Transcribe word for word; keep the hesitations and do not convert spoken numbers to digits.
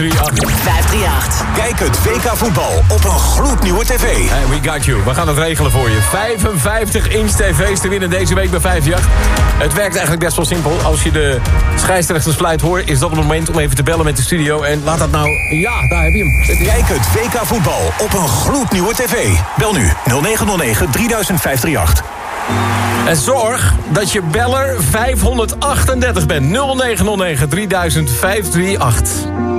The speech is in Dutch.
vijfhonderdachtendertig. Kijk het W K voetbal op een gloednieuwe tv. Hey, we got you. We gaan het regelen voor je. vijfenvijftig inch tv's te winnen deze week bij vijfhonderdachtendertig. Het werkt eigenlijk best wel simpel. Als je de scheidsrechtersfluit hoort, is dat het moment om even te bellen met de studio. En laat dat nou... Ja, daar heb je hem. Kijk het W K voetbal op een gloednieuwe tv. Bel nu nul negen nul negen drie duizend vijfhonderdachtendertig. En zorg dat je beller vijfhonderdachtendertig bent. nul negen nul negen drie duizend vijfhonderdachtendertig.